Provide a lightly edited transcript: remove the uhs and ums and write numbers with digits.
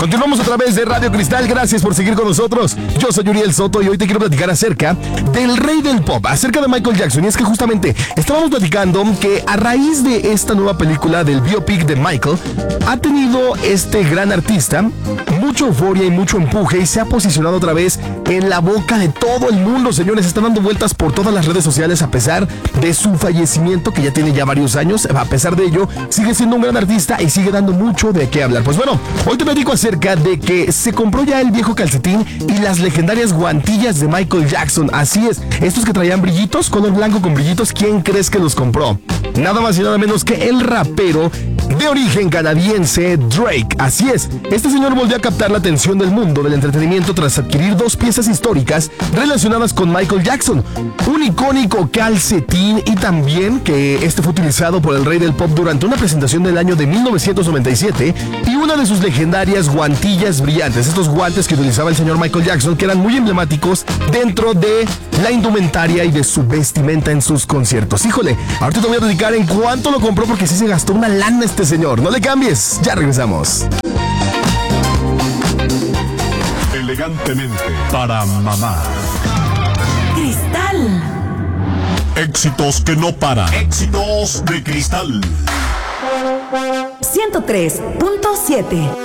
Continuamos a través de Radio Cristal, gracias por seguir con nosotros. Yo soy Uriel Soto y hoy te quiero platicar acerca del rey del pop, acerca de Michael Jackson. Y es que justamente estábamos platicando que a raíz de esta nueva película del biopic de Michael, ha tenido este gran artista mucha euforia y mucho empuje y se ha posicionado otra vez en la boca de todo el mundo, señores. Está dando vueltas por todas las redes sociales a pesar de su fallecimiento, que ya tiene ya varios años. A pesar de ello, sigue siendo un gran artista y sigue dando mucho de qué hablar. Pues bueno, hoy te platico acerca de que se compró ya el viejo calcetín y las legendarias guantillas de Michael Jackson. Así es, estos que traían brillitos, color blanco con brillitos. ¿Quién crees que los compró? Nada más y nada menos que el rapero de origen canadiense Drake. Así es, este señor volvió a captar la atención del mundo del entretenimiento tras adquirir dos piezas históricas relacionadas con Michael Jackson: un icónico calcetín y también que este fue utilizado por el rey del pop durante una presentación del año de 1997, y una de sus legendarias guantillas brillantes, estos guantes que utilizaba el señor Michael Jackson, que eran muy emblemáticos dentro de la indumentaria y de su vestimenta en sus conciertos. Híjole, ahorita te voy a dedicar en cuánto lo compró, porque sí se gastó una lana este señor. No le cambies, ya regresamos. Elegantemente para mamá. Cristal. Éxitos que no paran. Éxitos de Cristal. 103.7